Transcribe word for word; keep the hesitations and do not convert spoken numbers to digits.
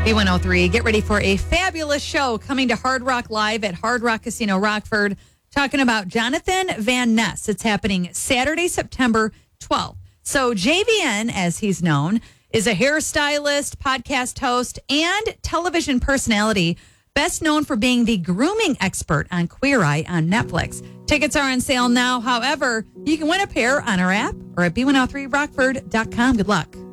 B one oh three, get ready for a fabulous show coming to Hard Rock Live at Hard Rock Casino Rockford, talking about Jonathan Van Ness. It's happening Saturday, September twelfth. So J V N, as he's known, is a hairstylist, podcast host, and television personality, best known for being the grooming expert on Queer Eye on Netflix. Tickets are on sale now. However, you can win a pair on our app or at B one oh three rockford dot com. Good luck.